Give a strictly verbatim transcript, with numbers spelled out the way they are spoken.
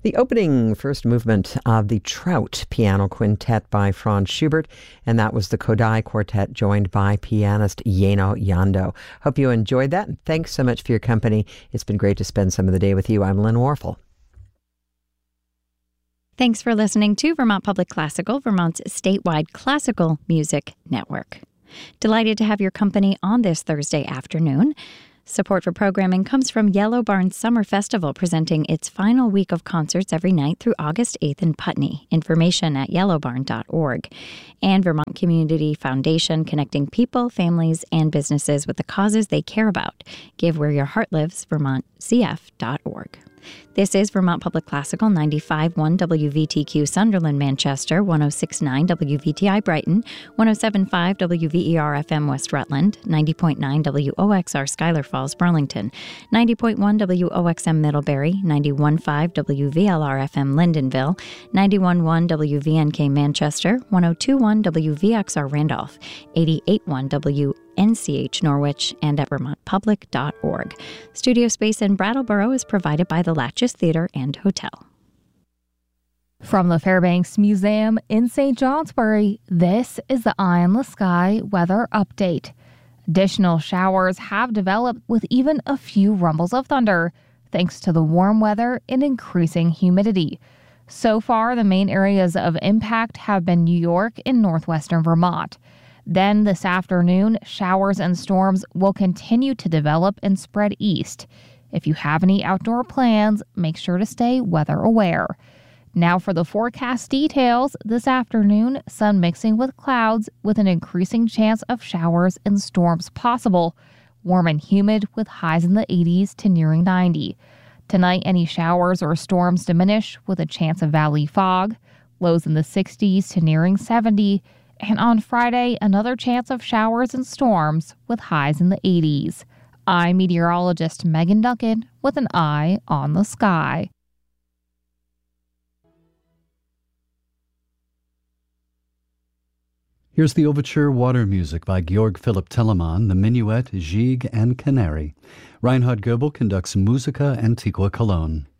The opening first movement of the Trout Piano Quintet by Franz Schubert, and that was the Kodai Quartet joined by pianist Yeno Yando. Hope you enjoyed that, and thanks so much for your company. It's been great to spend some of the day with you. I'm Lynn Warfel. Thanks for listening to Vermont Public Classical, Vermont's statewide classical music network. Delighted to have your company on this Thursday afternoon. Support for programming comes from Yellow Barn Summer Festival, presenting its final week of concerts every night through August eighth in Putney. Information at yellow barn dot org. And Vermont Community Foundation, connecting people, families, and businesses with the causes they care about. Give where your heart lives, vermont c f dot org. This is Vermont Public Classical, ninety-five point one W V T Q Sunderland, Manchester, one oh six point nine W V T I Brighton, one oh seven point five W V E R F M West Rutland, ninety point nine W O X R Schuyler Falls, Burlington, ninety point one W O X M Middlebury, ninety-one point five W V L R F M Lyndonville, ninety-one point one W V N K Manchester, one oh two point one W V X R Randolph, eighty-eight point one W N C H Norwich, and at vermont public dot org. Studio space in Brattleboro is provided by the Latches Theater and Hotel. From the Fairbanks Museum in Saint Johnsbury, this is the Eye on the Sky weather update. Additional showers have developed with even a few rumbles of thunder, thanks to the warm weather and increasing humidity. So far, the main areas of impact have been New York and northwestern Vermont. Then this afternoon, showers and storms will continue to develop and spread east. If you have any outdoor plans, make sure to stay weather aware. Now for the forecast details. This afternoon, sun mixing with clouds with an increasing chance of showers and storms possible. Warm and humid with highs in the eighties to nearing ninety. Tonight, any showers or storms diminish with a chance of valley fog. Lows in the sixties to nearing seventy. And on Friday, another chance of showers and storms with highs in the eighties. I'm meteorologist Megan Duncan with an eye on the sky. Here's the overture water music by Georg Philipp Telemann, the Minuet, Gigue, and Canary. Reinhard Goebel conducts Musica Antiqua Cologne.